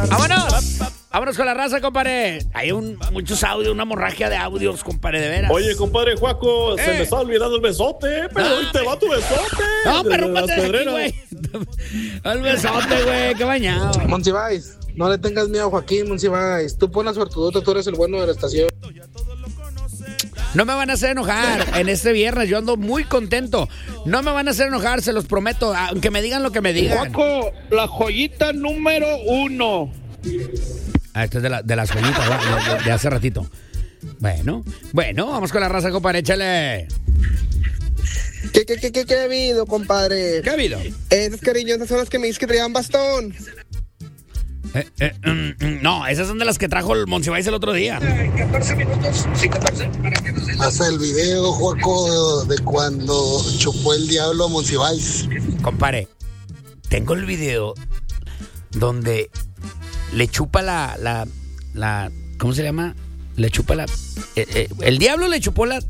¡Vámonos! Vámonos con la raza, compadre. Hay muchos audios, una hemorragia de audios, compadre, de veras. Oye, compadre Juaco, se me está olvidando el besote, pero hoy te va tu besote. No, pero las rúmbate de aquí, pedreras. güey. El besote, güey, qué bañado. Monsiváis, no le tengas miedo a Joaquín, Monsiváis. Tú pon la suertudota, tú eres el bueno de la estación. No me van a hacer enojar en este viernes. Yo ando muy contento. No me van a hacer enojar, se los prometo. Aunque me digan lo que me digan. Juaco, la joyita número 1. Esto es de las joyitas, ¿verdad? de hace ratito. Bueno, vamos con la raza, compadre. Échale. ¿Qué ha habido, compadre? ¿Qué ha habido? Esas cariñosas son las que me dices que traían bastón. No, esas son de las que trajo el Monsiváis el otro día. 14 minutos, sí, 14. Haz el video, Juaco, de cuando chupó el diablo a Monsiváis. Compadre, tengo el video donde le chupa la ¿cómo se llama? Le chupa el diablo le chupó las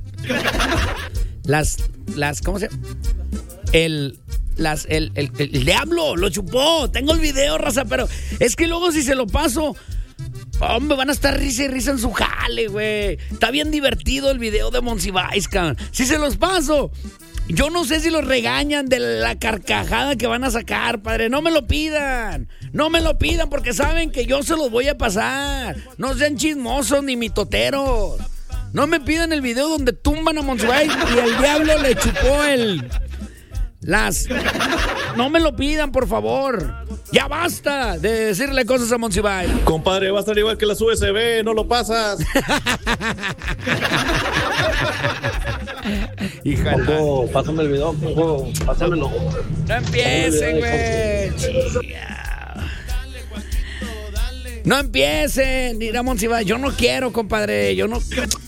¿cómo se llama? El diablo lo chupó. Tengo el video, raza, pero es que luego si se lo paso, hombre, van a estar risa y risa en su jale, güey. Está bien divertido el video de Monsiváis, cabrón. Si se los paso, yo no sé si los regañan de la carcajada que van a sacar, padre. No me lo pidan. No me lo pidan porque saben que yo se los voy a pasar. No sean chismosos ni mitoteros. No me pidan el video donde tumban a Monsiváis y el diablo le chupó No me lo pidan, por favor. Ya basta de decirle cosas a Monsiváis. Compadre, va a estar igual que las USB, no lo pasas. Híjala. Juaco, pásame el video, Juaco, pásamelo. No empiecen, güey. No empiecen, dirá Monsiváis. Yo no quiero, compadre. Yo no.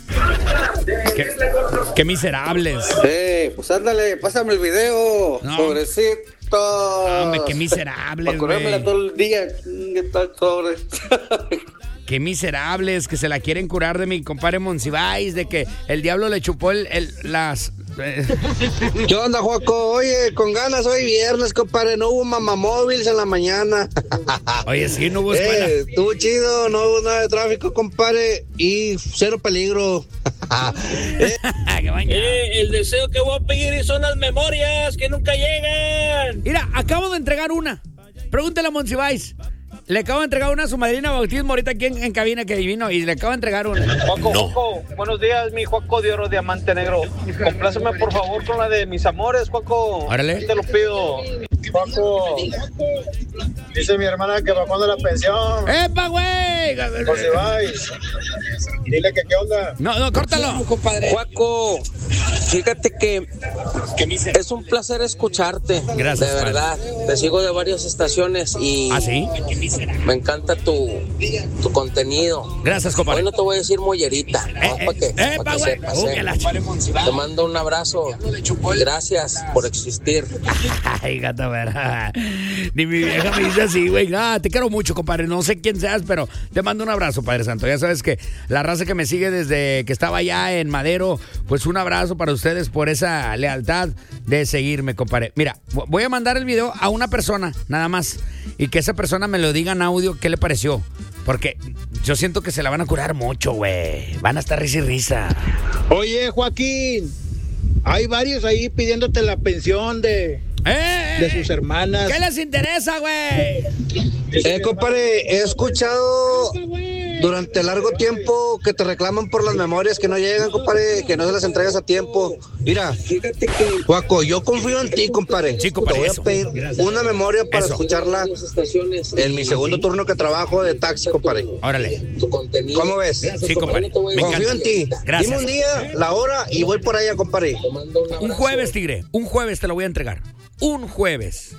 Qué miserables. Pues ándale, pásame el video. No. Pobrecito. Hombre, qué miserables, Para curármela güey. todo el día. ¿Qué tal, sobre? Qué miserables que se la quieren curar de mi compadre Monsiváis, de que el diablo le chupó las... ¿Qué onda, Joaco? Oye, con ganas hoy viernes, compadre. No hubo mamamóviles en la mañana. Oye, sí, no hubo escuela. Estuvo chido, no hubo nada de tráfico, compadre. Y cero peligro. Qué bañado. El deseo que voy a pedir son las memorias que nunca llegan. Mira, acabo de entregar una. Pregúntale a Monsiváis. Le acabo de entregar una a su madrina bautismo ahorita aquí en cabina que vino y le acabo de entregar una. Juaco, buenos días, mi Juaco de Oro Diamante Negro. Compláceme, por favor, con la de mis amores, Juaco. Órale. Te lo pido. Juaco, dice mi hermana que bajó de la pensión. ¡Epa, güey! Monsiváis, dile que qué onda. No, córtalo. Juaco, fíjate que es un placer escucharte. Gracias, de verdad. Te sigo de varias estaciones y ¿Ah, sí? me encanta tu contenido. Gracias, compadre. Hoy no te voy a decir mollerita. Epa, güey. sepas. La Te mando un abrazo. Gracias por existir. Ay, gata, verá. Ni mi vieja me dice así, güey. Ah, te quiero mucho, compadre. No sé quién seas, pero te mando un abrazo, Padre Santo. Ya sabes que la raza que me sigue desde que estaba allá en Madero, pues un abrazo para ustedes por esa lealtad de seguirme, compadre. Mira, voy a mandar el video a una persona, nada más. Y que esa persona me lo diga en audio qué le pareció. Porque yo siento que se la van a curar mucho, güey. Van a estar risa y risa. Oye, Joaquín, hay varios ahí pidiéndote la pensión de sus hermanas. ¿Qué les interesa, güey? Compadre, he escuchado durante largo tiempo que te reclaman por las memorias que no llegan, compadre, que no se las entregas a tiempo. Mira, Juaco, yo confío en ti, compadre. Sí, compadre, te voy eso. a pedir una memoria para Eso. escucharla en mi segundo turno que trabajo de taxi, compadre. Órale. ¿Cómo ves? Sí, compadre. Me Confío encanta. en ti. Gracias. Dime un día, la hora y voy por allá, compadre. Un jueves, tigre. Un jueves te lo voy a entregar. Un jueves.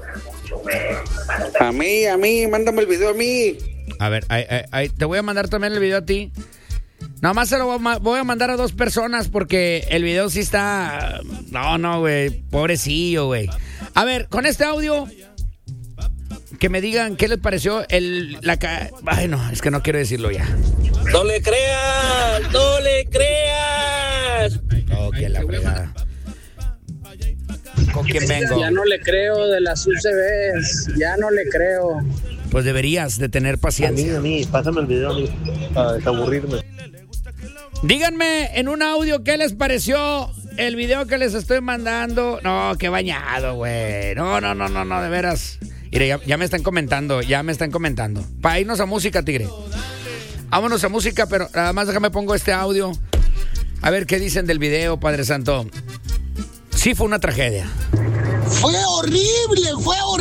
A mí, mándame el video a mí. A ver, te voy a mandar también el video a ti. Nada más se lo voy a mandar a 2 personas porque el video sí está... No, güey. Pobrecillo, güey. A ver, con este audio... Que me digan qué les pareció Ay, no, es que no quiero decirlo ya. No le creas, no le creas. Oh, que la fregada. ¿Con quién vengo? Ya no le creo de las UCBs, ya no le creo. pues deberías de tener paciencia. A mí, pásame el video para desaburrirme. Díganme en un audio qué les pareció el video que les estoy mandando. No, qué bañado, güey. No, de veras. Mire, ya me están comentando, Para irnos a música, Tigre. Vámonos a música, pero nada más déjame pongo este audio. A ver qué dicen del video, Padre Santo. Sí fue una tragedia. Fue horrible.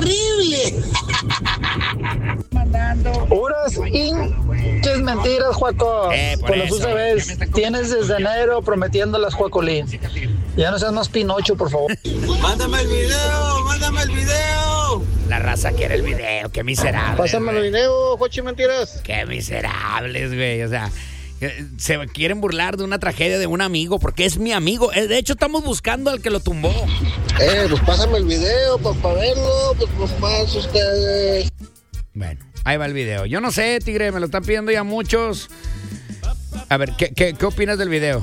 Puras hinches mentiras, Juaco. Por los eso. UCBs. Tienes desde enero prometiéndolas, Juacolín. Ya no seas más Pinocho, por favor. Mándame el video. La raza quiere el video, qué miserable. Pásame el video, Jochi Mentiras. Qué miserables, güey. O sea, se quieren burlar de una tragedia de un amigo porque es mi amigo. De hecho, estamos buscando al que lo tumbó. Pues pásame el video para verlo, pues más ustedes. Bueno, ahí va el video. Yo no sé, Tigre, me lo están pidiendo ya muchos. A ver, ¿qué opinas del video?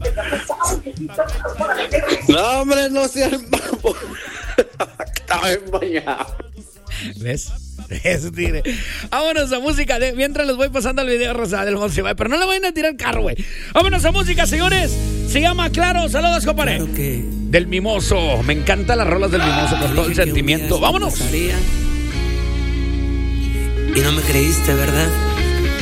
No, hombre, no sean papo. Estaba embañado. ¿Ves? Eso, Tigre. Vámonos a música. Mientras les voy pasando el video, Rosa del Monsiváis. Pero no le vayan a tirar carro, güey. Vámonos a música, señores. Se llama Claro. Saludos, compadre. Claro que del Mimoso. Me encantan las rolas del Mimoso con todo el sentimiento. Vámonos. Y no me creíste, ¿verdad?